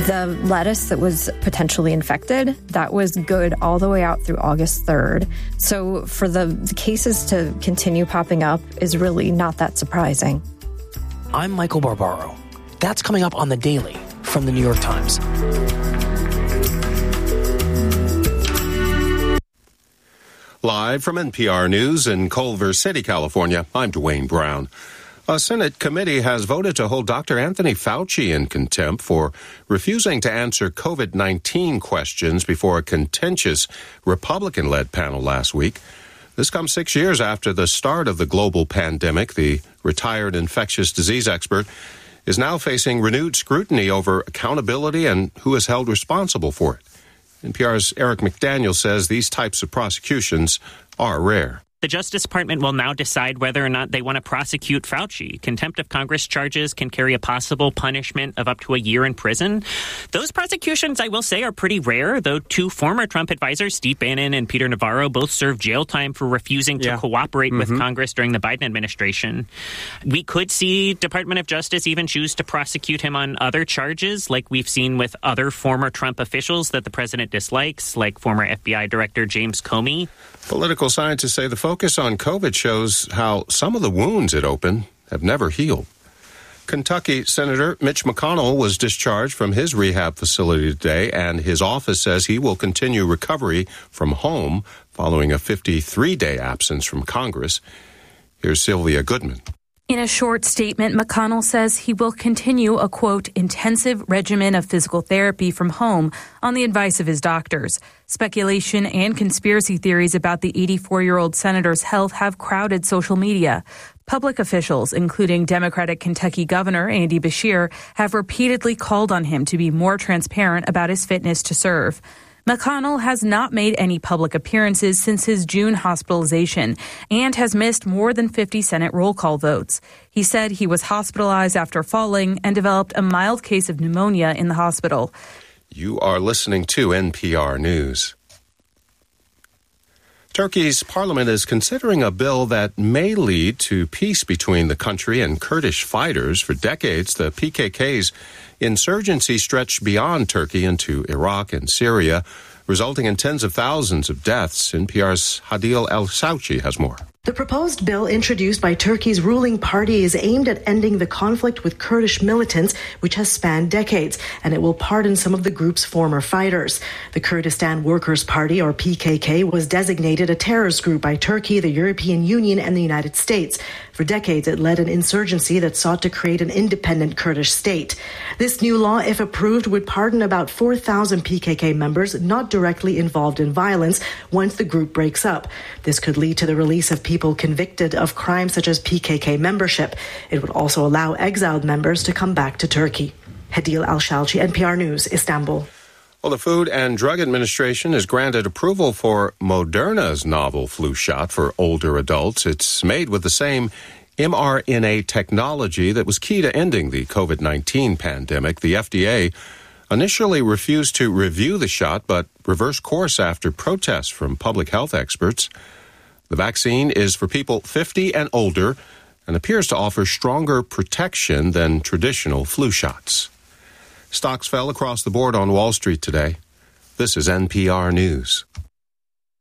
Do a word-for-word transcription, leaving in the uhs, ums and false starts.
The lettuce that was potentially infected, that was good all the way out through August third. So for the, the cases to continue popping up is really not that surprising. I'm Michael Barbaro. That's coming up on The Daily from The New York Times. Live from N P R News in Culver City, California, I'm Dwayne Brown. A Senate committee has voted to hold Doctor Anthony Fauci in contempt for refusing to answer covid nineteen questions before a contentious Republican-led panel last week. This comes six years after the start of the global pandemic. The retired infectious disease expert is now facing renewed scrutiny over accountability and who is held responsible for it. N P R's Eric McDaniel says these types of prosecutions are rare. The Justice Department will now decide whether or not they want to prosecute Fauci. Contempt of Congress charges can carry a possible punishment of up to a year in prison. Those prosecutions, I will say, are pretty rare, though two former Trump advisors, Steve Bannon and Peter Navarro, both served jail time for refusing to yeah. cooperate mm-hmm. with Congress during the Biden administration. We could see Department of Justice even choose to prosecute him on other charges, like we've seen with other former Trump officials that the president dislikes, like former F B I Director James Comey. Political scientists say the focus on COVID shows how some of the wounds it opened have never healed. Kentucky Senator Mitch McConnell was discharged from his rehab facility today, and his office says he will continue recovery from home following a fifty-three day absence from Congress. Here's Sylvia Goodman. In a short statement, McConnell says he will continue a, quote, intensive regimen of physical therapy from home on the advice of his doctors. Speculation and conspiracy theories about the eighty-four-year-old senator's health have crowded social media. Public officials, including Democratic Kentucky Governor Andy Beshear, have repeatedly called on him to be more transparent about his fitness to serve. McConnell has not made any public appearances since his June hospitalization and has missed more than fifty Senate roll call votes. He said he was hospitalized after falling and developed a mild case of pneumonia in the hospital. You are listening to N P R News. Turkey's parliament is considering a bill that may lead to peace between the country and Kurdish fighters. For decades, the P K K's insurgency stretched beyond Turkey into Iraq and Syria, resulting in tens of thousands of deaths. N P R's Hadil El-Sauchi has more. The proposed bill introduced by Turkey's ruling party is aimed at ending the conflict with Kurdish militants, which has spanned decades, and it will pardon some of the group's former fighters. The Kurdistan Workers' Party, or P K K, was designated a terrorist group by Turkey, the European Union, and the United States. For decades, it led an insurgency that sought to create an independent Kurdish state. This new law, if approved, would pardon about four thousand P K K members not directly involved in violence once the group breaks up. This could lead to the release of people convicted of crimes such as P K K membership. It would also allow exiled members to come back to Turkey. Hadil Al-Shalchi, N P R News, Istanbul. Well, the Food and Drug Administration has granted approval for Moderna's novel flu shot for older adults. It's made with the same mRNA technology that was key to ending the covid nineteen pandemic. The F D A initially refused to review the shot, but reversed course after protests from public health experts. The vaccine is for people fifty and older and appears to offer stronger protection than traditional flu shots. Stocks fell across the board on Wall Street today. This is N P R News.